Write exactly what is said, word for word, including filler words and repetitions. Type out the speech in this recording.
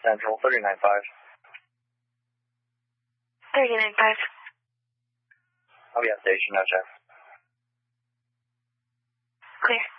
Central, thirty-nine five. thirty-nine five. I'll be at station, no check. Clear.